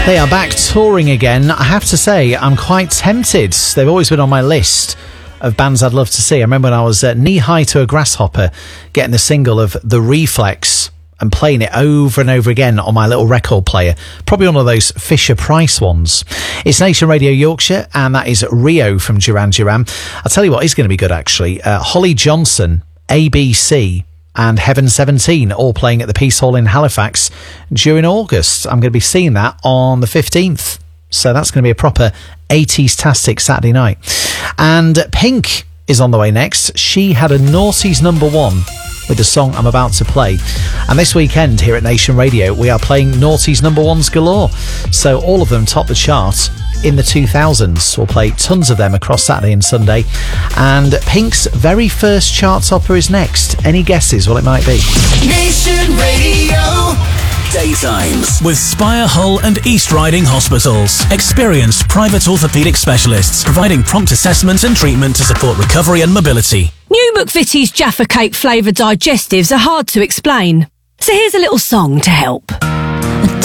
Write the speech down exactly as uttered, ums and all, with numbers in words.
They are back touring again. I have to say, I'm quite tempted. They've always been on my list of bands I'd love to see. I remember when I was uh, knee-high to a grasshopper, getting the single of The Reflex and playing it over and over again on my little record player. Probably one of those Fisher-Price ones. It's Nation Radio Yorkshire, and that is Rio from Duran Duran. I'll tell you what is going to be good, actually. Uh, Holly Johnson, A B C, and Heaven seventeen, all playing at the Peace Hall in Halifax during August. I'm going to be seeing that on the fifteenth. So that's going to be a proper eighties-tastic Saturday night. And Pink is on the way next. She had a noughties number one with the song I'm about to play. And this weekend here at Nation Radio, we are playing noughties number ones galore. So all of them top the chart in the two thousands. We'll play tons of them across Saturday and Sunday. And Pink's very first chart topper is next. Any guesses what it might be? Nation Radio Daytimes with Spire Hull and East Riding Hospitals. Experienced private orthopaedic specialists providing prompt assessment and treatment to support recovery and mobility. New McVitie's Jaffa Cake flavoured digestives are hard to explain. So here's a little song to help.